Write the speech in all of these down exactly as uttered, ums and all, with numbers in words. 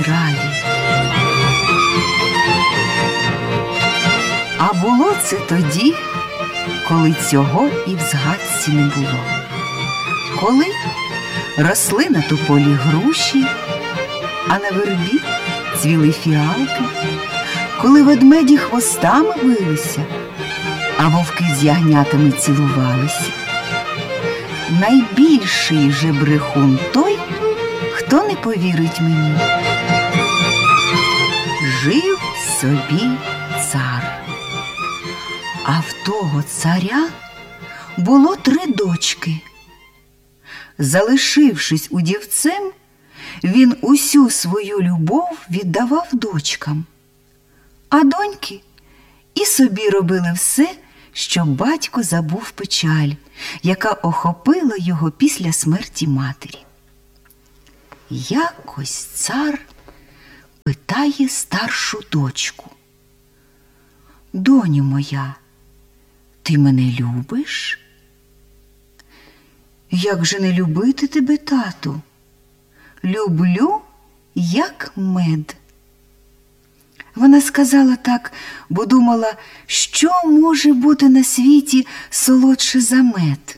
траві. А було це тоді, коли цього і в згадці не було. Коли росли на тополі груші, а на вербі цвіли фіалки, коли ведмеді хвостами билися, а вовки з ягнятами цілувалися. Найбільший же брехун той, хто не повірить мені. Жив собі цар. А в того царя було три дочки. Залишившись удівцем, він усю свою любов віддавав дочкам. А доньки і собі робили все, щоб батько забув печаль, яка охопила його після смерті матері. Якось цар питає старшу дочку: «Доню моя, ти мене любиш?» «Як же не любити тебе, тату? Люблю, як мед». Вона сказала так, бо думала, що може бути на світі солодше за мед.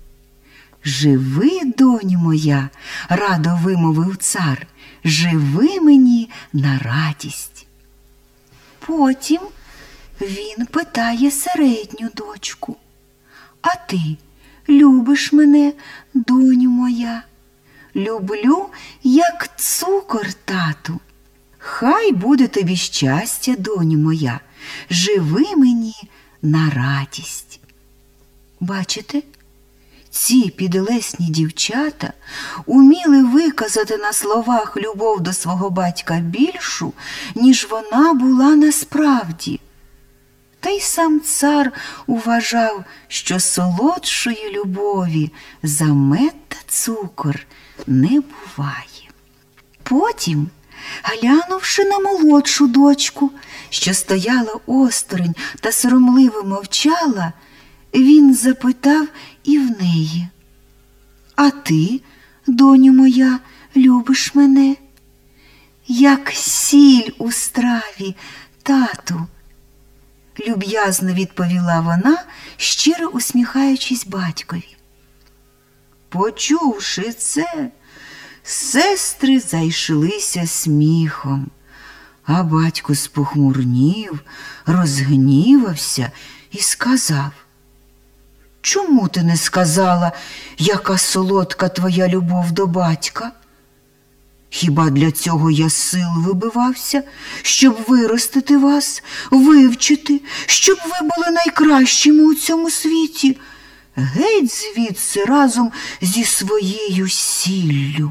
«Живи, доню моя», – радо вимовив цар, – «живи мені на радість». Потім він питає середню дочку: «А ти любиш мене, доню моя?» «Люблю, як цукор, тату». «Хай буде тобі щастя, доню моя, живи мені на радість». Бачите, ці підлесні дівчата уміли виказати на словах любов до свого батька більшу, ніж вона була насправді. Та й сам цар вважав, що солодшої любові за мед та цукор не буває. Потім, глянувши на молодшу дочку, що стояла осторонь та соромливо мовчала, він запитав і в неї: «А ти, доню моя, любиш мене?» «Як сіль у страві, тату», – люб'язно відповіла вона, щиро усміхаючись батькові. Почувши це, сестри зайшлися сміхом, а батько спохмурнів, розгнівався і сказав: «Чому ти не сказала, яка солодка твоя любов до батька? Хіба для цього я сил вибивався, щоб виростити вас, вивчити, щоб ви були найкращими у цьому світі? Геть звідси разом зі своєю сіллю».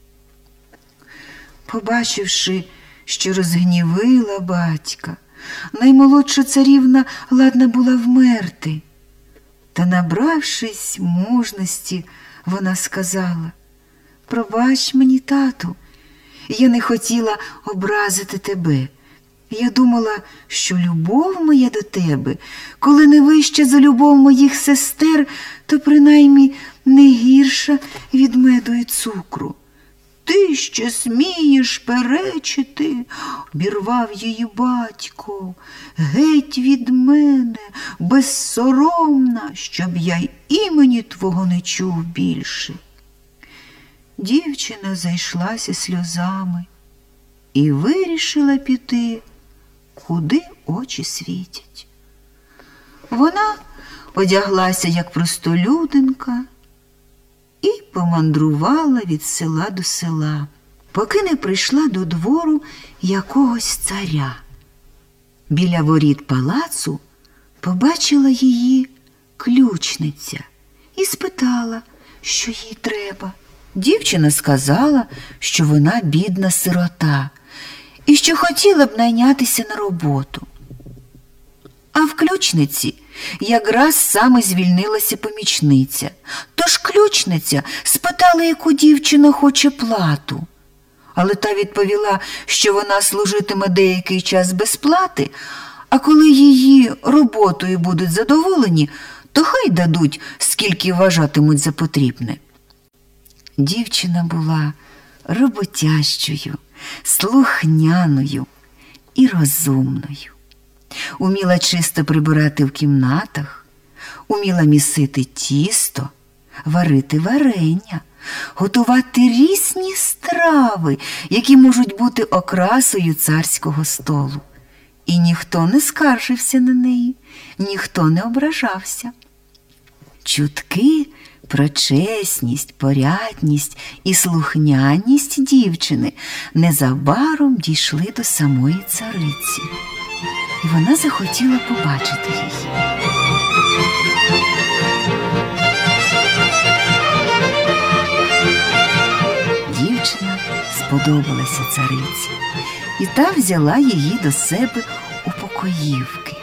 Побачивши, що розгнівила батька, наймолодша царівна ладна була вмерти. Та, набравшись мужності, вона сказала: «Пробач мені, тату, я не хотіла образити тебе. Я думала, що любов моя до тебе, коли не вища за любов моїх сестер, то принаймні не гірша від меду і цукру». «Ти ще смієш перечити?» – обірвав її батько. «Геть від мене, безсоромна, щоб я й імені твого не чув більше». Дівчина зайшлася сльозами і вирішила піти, куди очі світять. Вона одяглася, як простолюдинка, і помандрувала від села до села, поки не прийшла до двору якогось царя. Біля воріт палацу побачила її ключниця і спитала, що їй треба. Дівчина сказала, що вона бідна сирота і що хотіла б найнятися на роботу. А в ключниці якраз саме звільнилася помічниця. Тож ключниця спитала, яку дівчина хоче плату. Але та відповіла, що вона служитиме деякий час без плати, а коли її роботою будуть задоволені, то хай дадуть, скільки вважатимуть за потрібне. Дівчина була роботящою, слухняною і розумною. Уміла чисто прибирати в кімнатах, уміла місити тісто, варити варення, готувати різні страви, які можуть бути окрасою царського столу. І ніхто не скаржився на неї, ніхто не ображався. Чутки про чесність, порядність і слухняність дівчини незабаром дійшли до самої цариці, і вона захотіла побачити її. Дівчина сподобалася цариці, і та взяла її до себе у покоївки.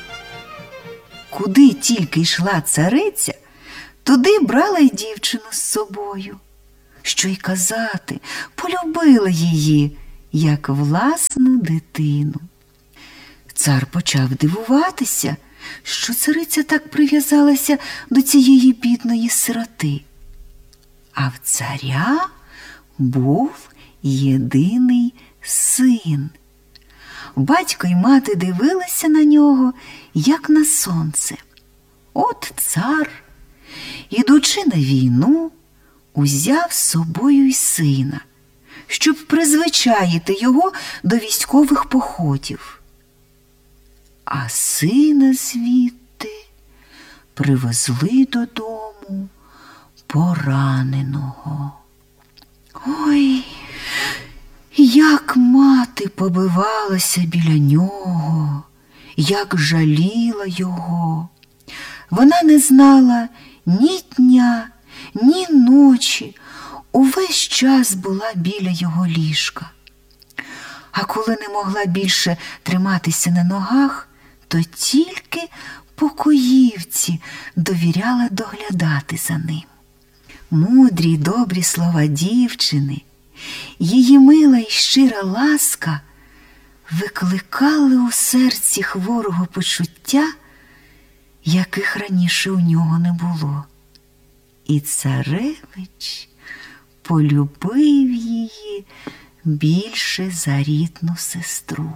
Куди тільки йшла цариця, туди брала й дівчину з собою. Що й казати, полюбила її, як власну дитину. Цар почав дивуватися, що цариця так прив'язалася до цієї бідної сироти. А в царя був єдиний син. Батько й мати дивилися на нього, як на сонце. От цар, ідучи на війну, узяв з собою й сина, щоб призвичаїти його до військових походів. А сина звідти привезли додому пораненого. Ой, як мати побивалася біля нього, як жаліла його. Вона не знала ні дня, ні ночі, увесь час була біля його ліжка. А коли не могла більше триматися на ногах, то тільки покоївці довіряла доглядати за ним. Мудрі й добрі слова дівчини, її мила й щира ласка викликали у серці хворого почуття, яких раніше у нього не було. І царевич полюбив її більше за рідну сестру.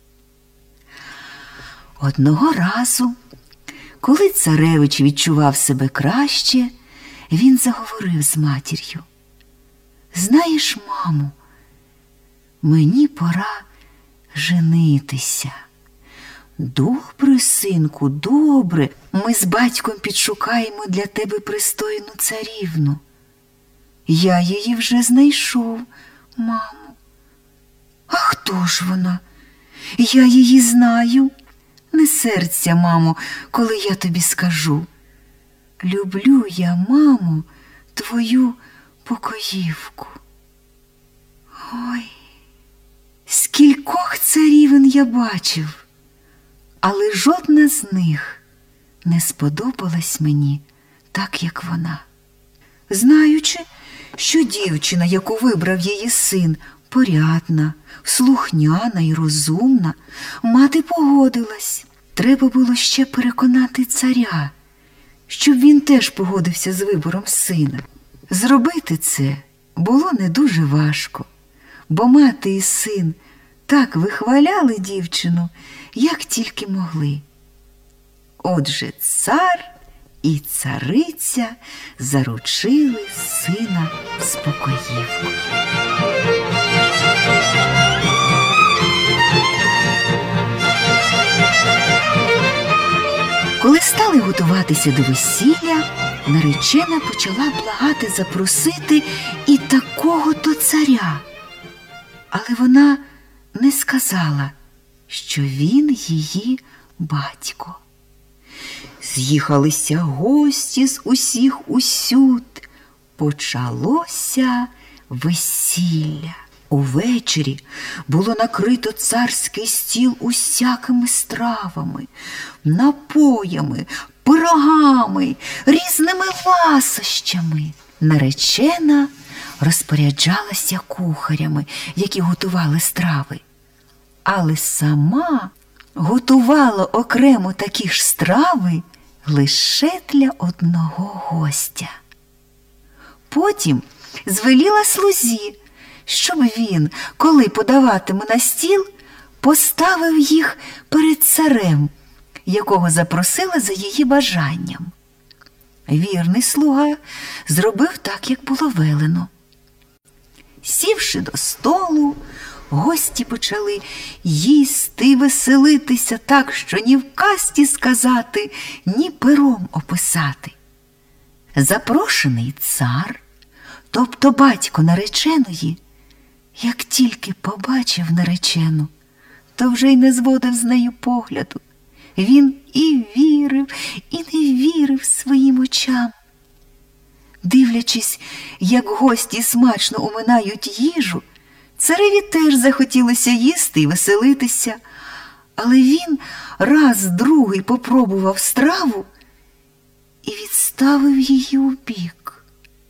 Одного разу, коли царевич відчував себе краще, він заговорив з матір'ю. «Знаєш, мамо, мені пора женитися». «Добре, синку, добре, ми з батьком підшукаємо для тебе пристойну царівну». «Я її вже знайшов, мамо». «А хто ж вона? Я її знаю». «Не серця, мамо, коли я тобі скажу. Люблю я, мамо, твою покоївку». Ой, скількох царівен я бачив, але жодна з них не сподобалась мені так, як вона. Знаючи, що дівчина, яку вибрав її син, порядна, слухняна і розумна, мати погодилась. Треба було ще переконати царя, щоб він теж погодився з вибором сина. Зробити це було не дуже важко, бо мати і син так вихваляли дівчину, як тільки могли. Отже, цар і цариця заручили сина з покоївкою. Коли стали готуватися до весілля, наречена почала благати запросити і такого-то царя. Але вона не сказала, що він її батько. З'їхалися гості з усіх усюд. Почалося весілля. Увечері було накрито царський стіл усякими стравами, напоями, пирогами, різними ласощами. Наречена розпоряджалася кухарями, які готували страви, але сама готувала окремо такі ж страви лише для одного гостя. Потім звеліла слузі, щоб він, коли подаватиме на стіл, поставив їх перед царем, якого запросила за її бажанням. Вірний слуга зробив так, як було велено. Сівши до столу, гості почали їсти і веселитися так, що ні в казці сказати, ні пером описати. Запрошений цар, тобто батько нареченої, як тільки побачив наречену, то вже й не зводив з нею погляду. Він і вірив, і не вірив своїм очам. Дивлячись, як гості смачно уминають їжу, цареві теж захотілося їсти і веселитися, але він раз другий попробував страву і відставив її убік.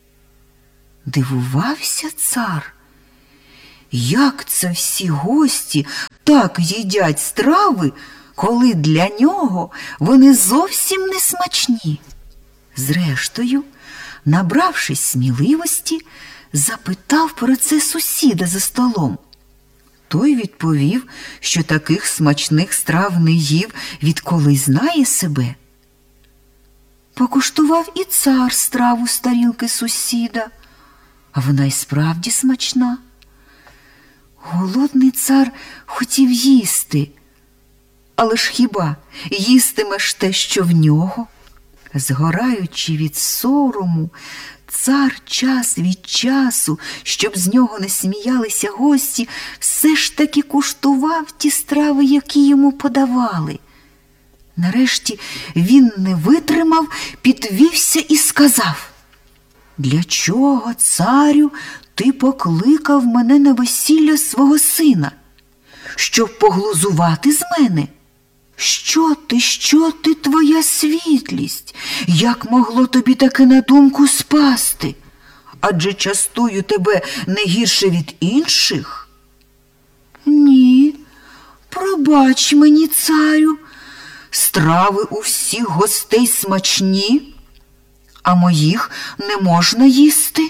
Дивувався цар, як це всі гості так їдять страви, коли для нього вони зовсім не смачні. Зрештою, набравшись сміливості, запитав про це сусіда за столом. Той відповів, що таких смачних страв не їв, відколи й знає себе. Покуштував і цар страву з тарілки сусіда, а вона й справді смачна. Голодний цар хотів їсти, але ж хіба їстимеш те, що в нього? Згораючи від сорому, цар час від часу, щоб з нього не сміялися гості, все ж таки куштував ті страви, які йому подавали. Нарешті він не витримав, підвівся і сказав: «Для чого, царю, ти покликав мене на весілля свого сина? Щоб поглузувати з мене? Що ти, що ти, твоя світлість? Як могло тобі таке на думку спасти? Адже частую тебе не гірше від інших?» «Ні, пробач мені, царю, страви у всіх гостей смачні, а моїх не можна їсти».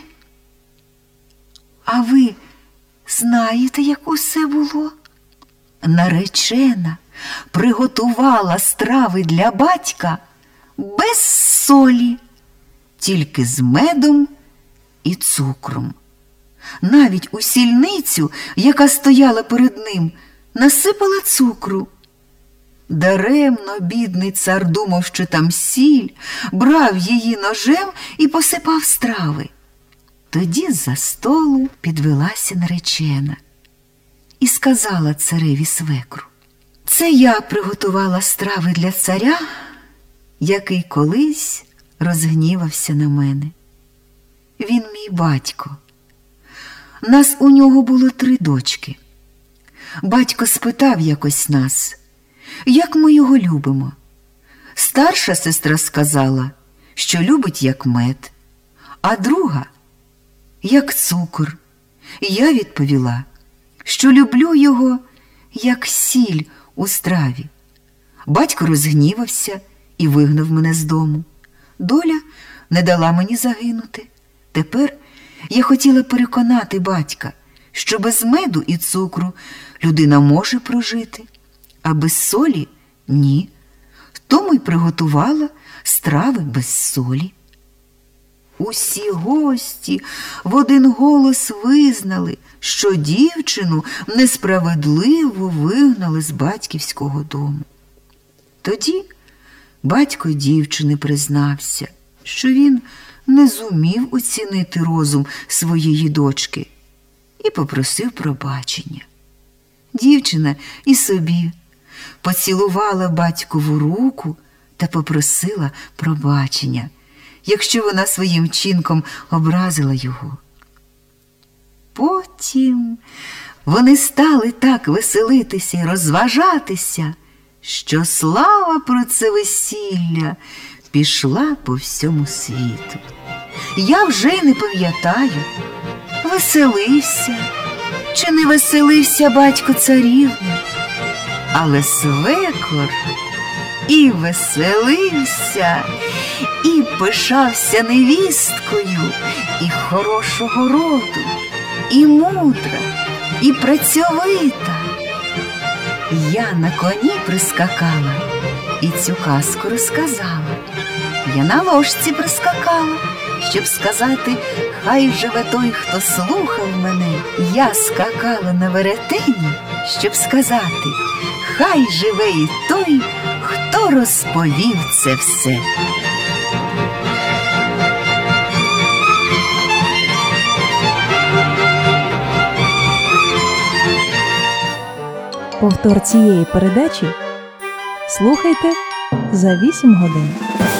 «А ви знаєте, як усе було?» Наречена приготувала страви для батька без солі, тільки з медом і цукром. Навіть у сільницю, яка стояла перед ним, насипала цукру. Даремно бідний цар думав, що там сіль, брав її ножем і посипав страви. Тоді з-за столу підвелася наречена і сказала цареві свекру: «Це я приготувала страви для царя, який колись розгнівався на мене. Він мій батько. Нас у нього було три дочки. Батько спитав якось нас, як ми його любимо. Старша сестра сказала, що любить як мед, а друга – як цукор. Я відповіла, що люблю його як сіль у страві. Батько розгнівався і вигнав мене з дому. Доля не дала мені загинути. Тепер я хотіла переконати батька, що без меду і цукру людина може прожити, а без солі – ні. Тому й приготувала страви без солі». Усі гості в один голос визнали, що дівчину несправедливо вигнали з батьківського дому. Тоді батько дівчини признався, що він не зумів оцінити розум своєї дочки і попросив пробачення. Дівчина і собі поцілувала батькову руку та попросила пробачення, якщо вона своїм вчинком образила його. Потім вони стали так веселитися і розважатися, що слава про це весілля пішла по всьому світу. Я вже й не пам'ятаю, веселився чи не веселився батько царівни, але свекор і веселився, і пишався невісткою, і хорошого роду, і мудра, і працьовита. Я на коні прискакала і цю казку розказала. Я на ложці прискакала, щоб сказати, хай живе той, хто слухав мене. Я скакала на веретені, щоб сказати, хай живе і той, хто розповів це все. Повтор цієї передачі слухайте за вісім годин.